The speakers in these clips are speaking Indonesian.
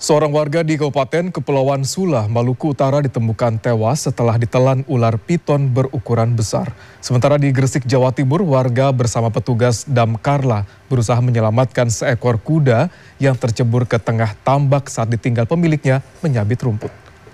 Seorang warga di Kabupaten Kepulauan Sula, Maluku Utara ditemukan tewas setelah ditelan ular piton berukuran besar. Sementara di Gresik, Jawa Timur, warga bersama petugas Damkarla berusaha menyelamatkan seekor kuda yang tercebur ke tengah tambak saat ditinggal pemiliknya menyabit rumput.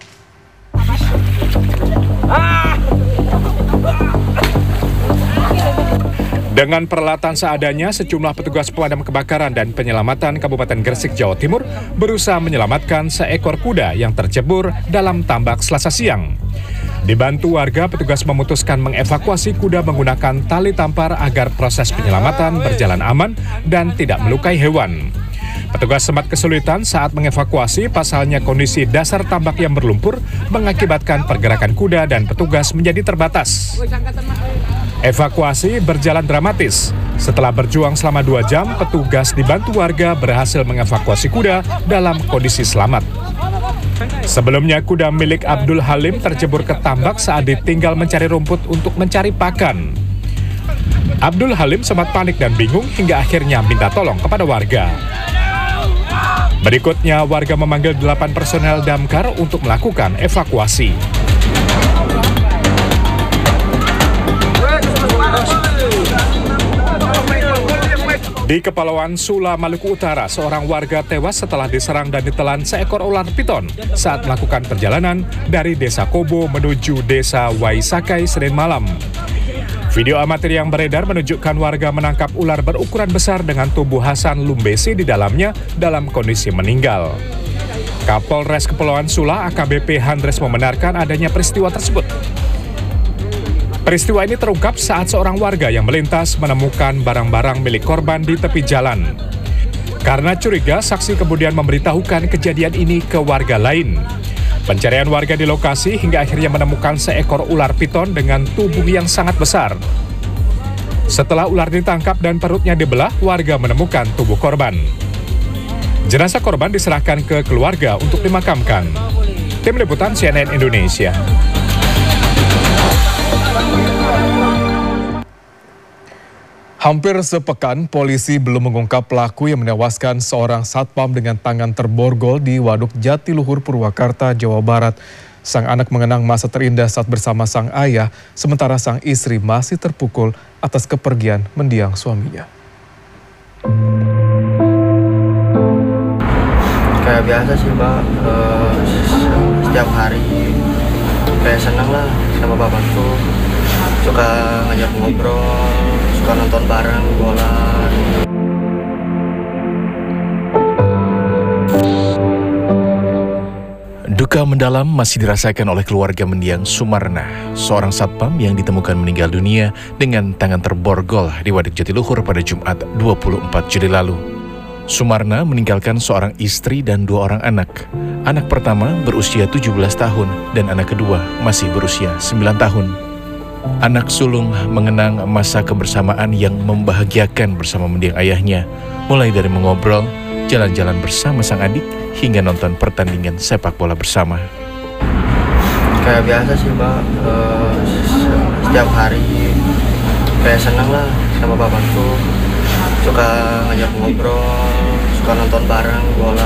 Dengan peralatan seadanya, sejumlah petugas pemadam kebakaran dan penyelamatan Kabupaten Gresik, Jawa Timur berusaha menyelamatkan seekor kuda yang tercebur dalam tambak Selasa siang. Dibantu warga, petugas memutuskan mengevakuasi kuda menggunakan tali tampar agar proses penyelamatan berjalan aman dan tidak melukai hewan. Petugas sempat kesulitan saat mengevakuasi, pasalnya kondisi dasar tambak yang berlumpur mengakibatkan pergerakan kuda dan petugas menjadi terbatas. Evakuasi berjalan dramatis. Setelah berjuang selama 2 jam, petugas dibantu warga berhasil mengevakuasi kuda dalam kondisi selamat. Sebelumnya, kuda milik Abdul Halim tercebur ke tambak saat ditinggal mencari rumput untuk mencari pakan. Abdul Halim sempat panik dan bingung hingga akhirnya minta tolong kepada warga. Berikutnya, warga memanggil 8 personel damkar untuk melakukan evakuasi. Di Kepulauan Sula, Maluku Utara, seorang warga tewas setelah diserang dan ditelan seekor ular piton saat melakukan perjalanan dari Desa Kobo menuju Desa Waisakai Senin malam. Video amatir yang beredar menunjukkan warga menangkap ular berukuran besar dengan tubuh Hasan Lumbesi di dalamnya dalam kondisi meninggal. Kapolres Kepulauan Sula AKBP Handres membenarkan adanya peristiwa tersebut. Peristiwa ini terungkap saat seorang warga yang melintas menemukan barang-barang milik korban di tepi jalan. Karena curiga, saksi kemudian memberitahukan kejadian ini ke warga lain. Pencarian warga di lokasi hingga akhirnya menemukan seekor ular piton dengan tubuh yang sangat besar. Setelah ular ditangkap dan perutnya dibelah, warga menemukan tubuh korban. Jenazah korban diserahkan ke keluarga untuk dimakamkan. Tim Liputan CNN Indonesia. Hampir sepekan, polisi belum mengungkap pelaku yang menewaskan seorang satpam dengan tangan terborgol di Waduk Jatiluhur, Purwakarta, Jawa Barat. Sang anak mengenang masa terindah saat bersama sang ayah, sementara sang istri masih terpukul atas kepergian mendiang suaminya. Kayak biasa sih, Mbak. Setiap hari kayak senang lah sama bapakku. Suka ngajak ngobrol, suka nonton bareng bola. Duka mendalam masih dirasakan oleh keluarga mendiang Sumarna, seorang satpam yang ditemukan meninggal dunia dengan tangan terborgol di Waduk Jatiluhur pada Jumat 24 Juli lalu. Sumarna meninggalkan seorang istri dan 2 orang anak. Anak pertama berusia 17 tahun dan anak kedua masih berusia 9 tahun. Anak sulung mengenang masa kebersamaan yang membahagiakan bersama mendiang ayahnya, mulai dari mengobrol, jalan-jalan bersama sang adik, hingga nonton pertandingan sepak bola bersama. Kayak biasa sih, Mbak. Setiap hari kayak senang lah sama bapakku. Suka ngajak ngobrol, suka nonton bareng bola.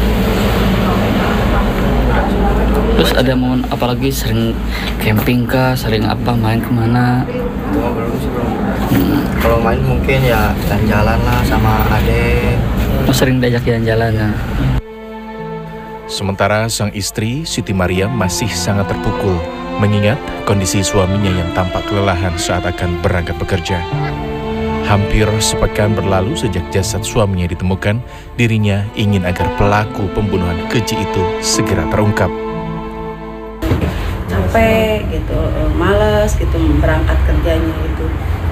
Terus ada momen apalagi sering camping kah, sering apa, main kemana? Belum sih, belum. Kalau main mungkin ya jalan-jalan lah sama adek. Sering diajak jalan-jalan ya. Sementara sang istri, Siti Mariam, masih sangat terpukul mengingat kondisi suaminya yang tampak kelelahan saat akan berangkat bekerja. Hampir sepekan berlalu sejak jasad suaminya ditemukan, dirinya ingin agar pelaku pembunuhan keji itu segera terungkap. Capek gitu, males gitu berangkat kerjanya gitu.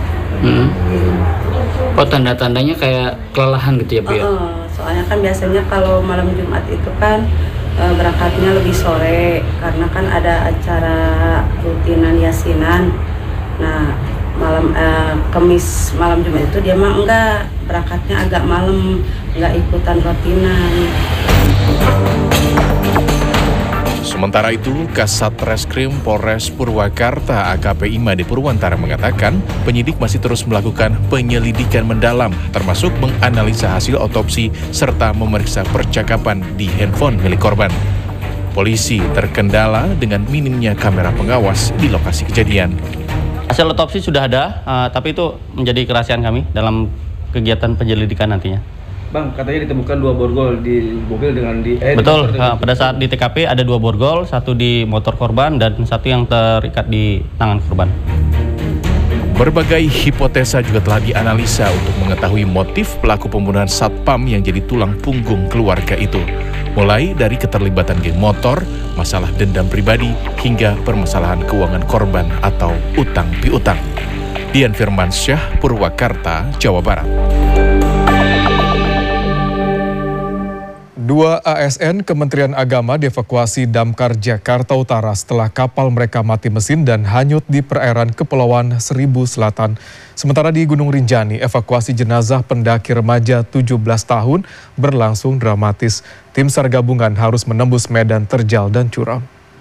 Oh, tanda-tandanya kayak kelelahan gitu ya, Bu ya? Soalnya kan biasanya kalau malam Jumat itu kan berangkatnya lebih sore karena kan ada acara rutinan yasinan. Nah, Kemis malam Jumat itu dia mah enggak, berangkatnya agak malam, enggak ikutan rutinan. Sementara itu, Kasat Reskrim Polres Purwakarta AKP Imade Purwantara mengatakan penyidik masih terus melakukan penyelidikan mendalam, termasuk menganalisa hasil otopsi serta memeriksa percakapan di handphone milik korban. Polisi terkendala dengan minimnya kamera pengawas di lokasi kejadian. Hasil otopsi sudah ada, tapi itu menjadi kerahasiaan kami dalam kegiatan penyelidikan nantinya. Bang, katanya ditemukan 2 borgol di mobil dengan Betul, pada saat di TKP ada 2 borgol, 1 di motor korban dan 1 yang terikat di tangan korban. Berbagai hipotesa juga telah dianalisa untuk mengetahui motif pelaku pembunuhan satpam yang jadi tulang punggung keluarga itu. Mulai dari keterlibatan geng motor, masalah dendam pribadi, hingga permasalahan keuangan korban atau utang piutang. Dian Firmansyah, Purwakarta, Jawa Barat. 2 ASN Kementerian Agama dievakuasi Damkar Jakarta Utara setelah kapal mereka mati mesin dan hanyut di perairan Kepulauan Seribu Selatan. Sementara di Gunung Rinjani, evakuasi jenazah pendaki remaja 17 tahun berlangsung dramatis. Tim SAR gabungan harus menembus medan terjal dan curam.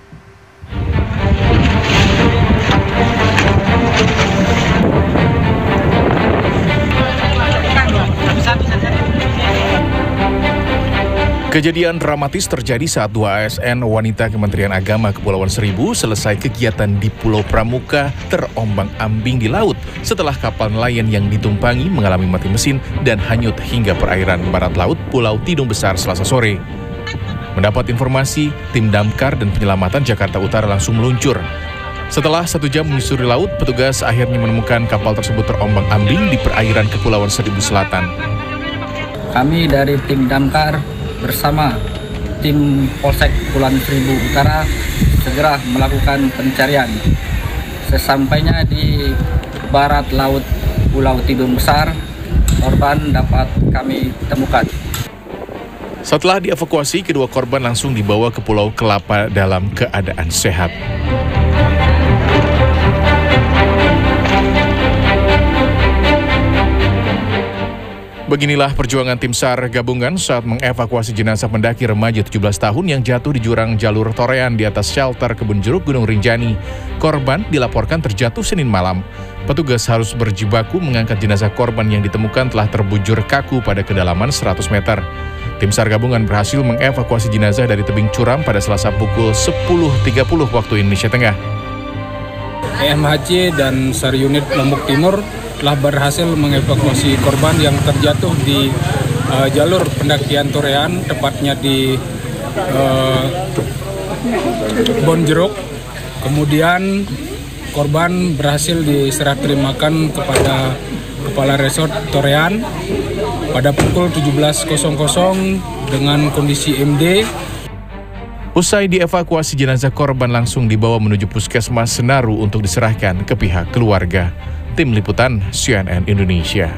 Kejadian dramatis terjadi saat 2 ASN wanita Kementerian Agama Kepulauan Seribu selesai kegiatan di Pulau Pramuka terombang-ambing di laut setelah kapal nelayan yang ditumpangi mengalami mati mesin dan hanyut hingga perairan barat laut Pulau Tidung Besar Selasa sore. Mendapat informasi, tim damkar dan penyelamatan Jakarta Utara langsung meluncur. Setelah 1 jam menyusuri laut, petugas akhirnya menemukan kapal tersebut terombang-ambing di perairan Kepulauan Seribu Selatan. Kami dari tim damkar bersama tim Polsek Kepulauan Seribu Utara segera melakukan pencarian. Sesampainya di barat laut Pulau Tidung Besar, korban dapat kami temukan. Setelah dievakuasi, kedua korban langsung dibawa ke Pulau Kelapa dalam keadaan sehat. Beginilah perjuangan tim SAR gabungan saat mengevakuasi jenazah pendaki remaja 17 tahun yang jatuh di jurang jalur Torean di atas shelter Kebun Jeruk Gunung Rinjani. Korban dilaporkan terjatuh Senin malam. Petugas harus berjibaku mengangkat jenazah korban yang ditemukan telah terbujur kaku pada kedalaman 100 meter. Tim SAR gabungan berhasil mengevakuasi jenazah dari tebing curam pada Selasa pukul 10.30 waktu Indonesia Tengah. EMHC dan SAR unit Lombok Timur telah berhasil mengevakuasi korban yang terjatuh di jalur pendakian Torean, tepatnya di Bonjeruk. Kemudian korban berhasil diserah terimakan kepada Kepala Resort Torean pada pukul 17.00 dengan kondisi MD. Usai dievakuasi, jenazah korban langsung dibawa menuju Puskesmas Senaru untuk diserahkan ke pihak keluarga. Tim Liputan CNN Indonesia.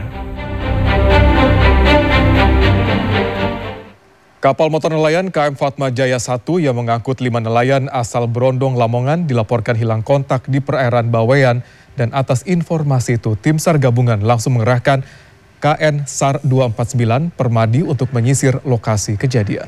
Kapal motor nelayan KM Fatma Jaya 1 yang mengangkut 5 nelayan asal Brondong, Lamongan dilaporkan hilang kontak di perairan Bawean, dan atas informasi itu tim SAR gabungan langsung mengerahkan KN SAR 249 Permadi untuk menyisir lokasi kejadian.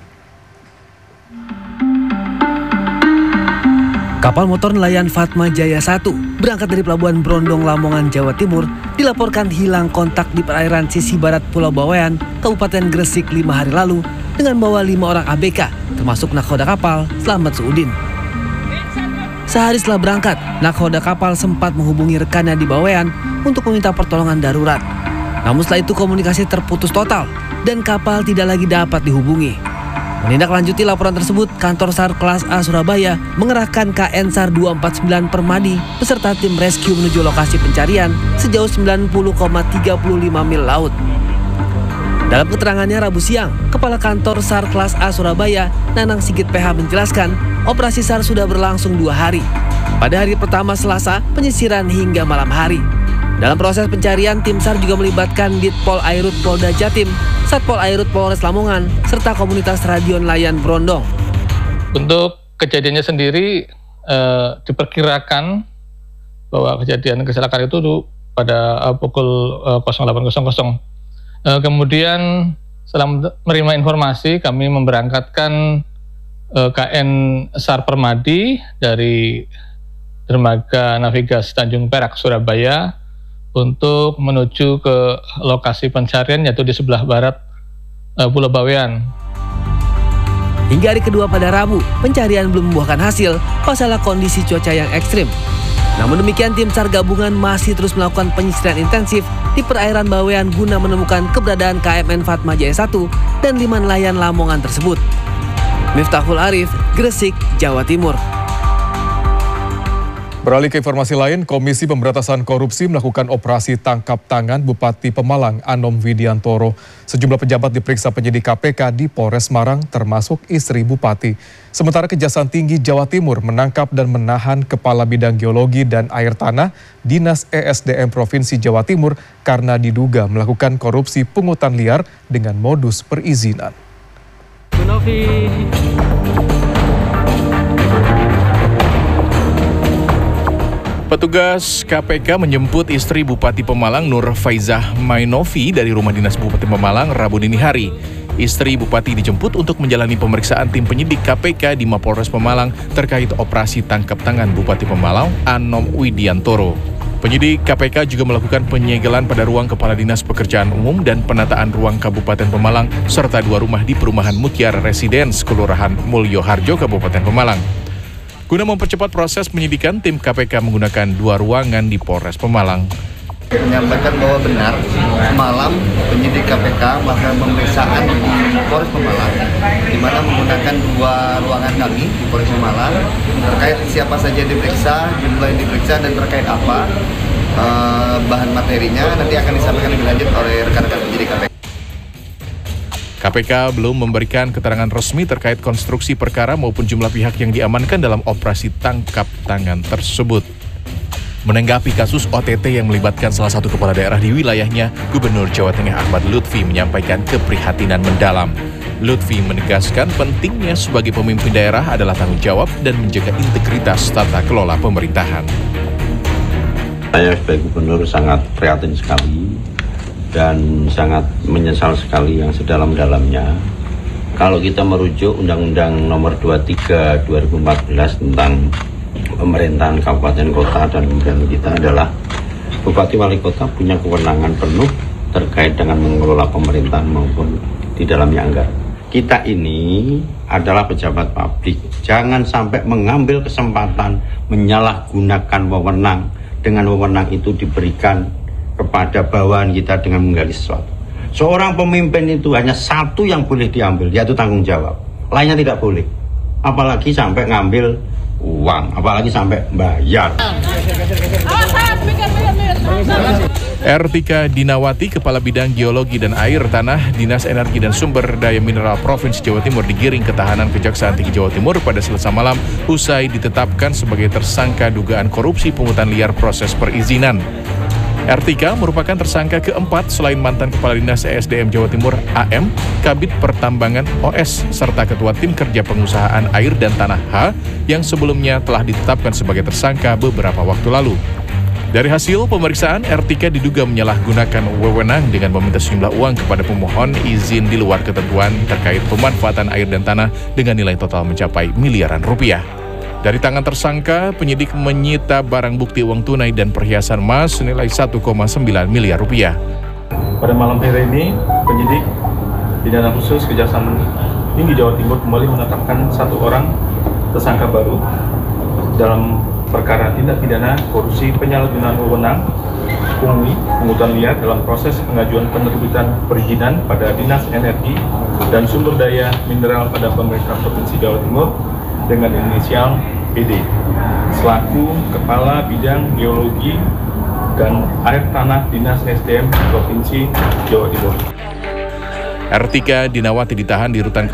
Kapal motor nelayan Fatma Jaya 1 berangkat dari Pelabuhan Brondong, Lamongan, Jawa Timur dilaporkan hilang kontak di perairan sisi barat Pulau Bawean, Kabupaten Gresik 5 hari lalu dengan membawa 5 orang ABK, termasuk nakhoda kapal Slamet Suudin. Sehari setelah berangkat, nakhoda kapal sempat menghubungi rekannya di Bawean untuk meminta pertolongan darurat. Namun setelah itu komunikasi terputus total dan kapal tidak lagi dapat dihubungi. Menindaklanjuti laporan tersebut, kantor SAR kelas A Surabaya mengerahkan KN SAR 249 Permadi beserta tim rescue menuju lokasi pencarian sejauh 90,35 mil laut. Dalam keterangannya Rabu siang, Kepala Kantor SAR kelas A Surabaya, Nanang Sigit PH menjelaskan, operasi SAR sudah berlangsung 2 hari. Pada hari pertama Selasa, penyisiran hingga malam hari. Dalam proses pencarian, tim SAR juga melibatkan Ditpol Airut Polda Jatim, Satpol Airut Polres Lamongan, serta komunitas radio nelayan Brondong. Untuk kejadiannya sendiri, diperkirakan bahwa kejadian kecelakaan itu pada pukul 08.00. Kemudian setelah menerima informasi, kami memberangkatkan KN SAR Permadi dari Dermaga Navigasi Tanjung Perak, Surabaya untuk menuju ke lokasi pencarian yaitu di sebelah barat Pulau Bawean. Hingga hari kedua pada Rabu, pencarian belum membuahkan hasil pasalnya kondisi cuaca yang ekstrim. Namun demikian, tim SAR gabungan masih terus melakukan penyisiran intensif di perairan Bawean guna menemukan keberadaan KMN Fatma Jaya 1 dan 5 nelayan Lamongan tersebut. Miftahul Arif, Gresik, Jawa Timur. Beralih ke informasi lain, Komisi Pemberantasan Korupsi melakukan operasi tangkap tangan Bupati Pemalang Anom Widiantoro. Sejumlah pejabat diperiksa penyidik KPK di Polres Semarang termasuk istri Bupati. Sementara Kejaksaan Tinggi Jawa Timur menangkap dan menahan Kepala Bidang Geologi dan Air Tanah Dinas ESDM Provinsi Jawa Timur karena diduga melakukan korupsi pungutan liar dengan modus perizinan. Petugas KPK menjemput istri Bupati Pemalang Nur Faizah Mainovi dari rumah dinas Bupati Pemalang Rabu dini hari. Istri Bupati dijemput untuk menjalani pemeriksaan tim penyidik KPK di Mapolres Pemalang terkait operasi tangkap tangan Bupati Pemalang Anom Widiantoro. Penyidik KPK juga melakukan penyegelan pada ruang Kepala Dinas Pekerjaan Umum dan penataan ruang Kabupaten Pemalang serta 2 rumah di perumahan Mutiara Residence, Kelurahan Mulyoharjo, Kabupaten Pemalang. Guna mempercepat proses penyidikan, tim KPK menggunakan 2 ruangan di Polres Pemalang. Menyampaikan bahwa benar semalam penyidik KPK melakukan pemeriksaan di Polres Pemalang, di mana menggunakan 2 ruangan kami di Polres Pemalang terkait siapa saja diperiksa, jumlah yang diperiksa dan terkait apa bahan materinya nanti akan disampaikan lebih lanjut oleh rekan-rekan penyidik KPK. KPK belum memberikan keterangan resmi terkait konstruksi perkara maupun jumlah pihak yang diamankan dalam operasi tangkap tangan tersebut. Menanggapi kasus OTT yang melibatkan salah satu kepala daerah di wilayahnya, Gubernur Jawa Tengah Ahmad Lutfi menyampaikan keprihatinan mendalam. Lutfi menegaskan pentingnya sebagai pemimpin daerah adalah tanggung jawab dan menjaga integritas tata kelola pemerintahan. Saya sebagai gubernur sangat prihatin sekali dan sangat menyesal sekali yang sedalam-dalamnya. Kalau kita merujuk Undang-Undang Nomor 23 2014 tentang pemerintahan kabupaten kota dan pemerintahan kita adalah Bupati Wali Kota punya kewenangan penuh terkait dengan mengelola pemerintahan maupun di dalamnya anggaran. Kita ini adalah pejabat publik, jangan sampai mengambil kesempatan menyalahgunakan wewenang, dengan wewenang itu diberikan kepada bawahan kita dengan menggali sesuatu. Seorang pemimpin itu hanya satu yang boleh diambil, yaitu tanggung jawab. Lainnya tidak boleh. Apalagi sampai ngambil uang, apalagi sampai bayar. Ertika Dinawati, Kepala Bidang Geologi dan Air Tanah Dinas Energi dan Sumber Daya Mineral Provinsi Jawa Timur digiring ke tahanan Kejaksaan Tinggi Jawa Timur pada Selasa malam usai ditetapkan sebagai tersangka dugaan korupsi pungutan liar proses perizinan. Ertika merupakan tersangka keempat selain mantan Kepala Dinas ESDM Jawa Timur AM, Kabid Pertambangan OS, serta Ketua Tim Kerja Pengusahaan Air dan Tanah H yang sebelumnya telah ditetapkan sebagai tersangka beberapa waktu lalu. Dari hasil pemeriksaan, Ertika diduga menyalahgunakan wewenang dengan meminta sejumlah uang kepada pemohon izin di luar ketentuan terkait pemanfaatan air dan tanah dengan nilai total mencapai miliaran rupiah. Dari tangan tersangka, penyidik menyita barang bukti uang tunai dan perhiasan emas senilai 1,9 miliar rupiah. Pada malam hari ini, penyidik Pidana Khusus Kejaksaan Tinggi Jawa Timur kembali menetapkan 1 orang tersangka baru dalam perkara tindak pidana korupsi penyalahgunaan wewenang, pungli, pungutan liar dalam proses pengajuan penerbitan perizinan pada Dinas Energi dan Sumber Daya Mineral pada pemerintah Provinsi Jawa Timur dengan inisial PD selaku Kepala Bidang Geologi dan Air Tanah Dinas SDM Provinsi Jawa Timur. Ertika Dinawati ditahan di rutan